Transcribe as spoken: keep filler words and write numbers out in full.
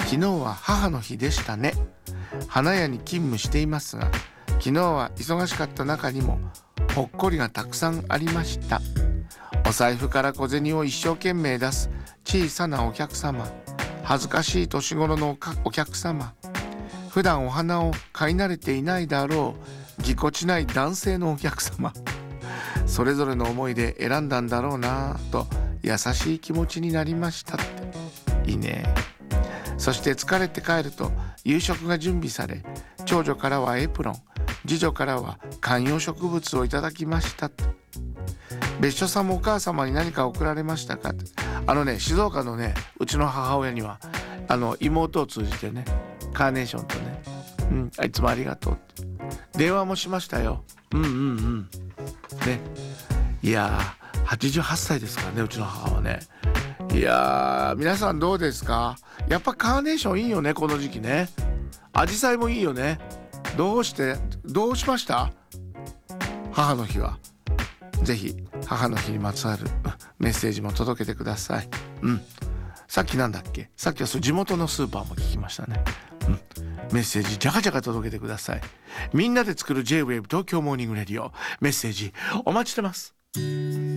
昨日は母の日でしたね。花屋に勤務していますが、昨日は忙しかった中にもほっこりがたくさんありました。お財布から小銭を一生懸命出す小さなお客様、恥ずかしい年頃のお客様、普段お花を買い慣れていないだろうぎこちない男性のお客様、それぞれの思いで選んだんだろうなぁと優しい気持ちになりましたって。いいね。そして疲れて帰ると夕食が準備され、長女からはエプロン、次女からは観葉植物をいただきましたって。別所さんもお母様に何か送られましたかって。あのね、静岡のね、うちの母親にはあの妹を通じてね、カーネーションとね、うん、いつもありがとうって電話もしましたよ。うんうんうんね。いやーはちじゅうはっさいですからね、うちの母はね。いやー皆さんどうですか？やっぱカーネーションいいよね、この時期ね。アジサイもいいよね。どうしてどうしました？母の日はぜひ母の日にまつわるメッセージも届けてください。うん。さっきなんだっけ？さっきはそう地元のスーパーも聞きましたね。うん。メッセージジャカジャカ届けてください。みんなで作る J-ウェーブ 東京モーニングレディオ、メッセージお待ちしてます。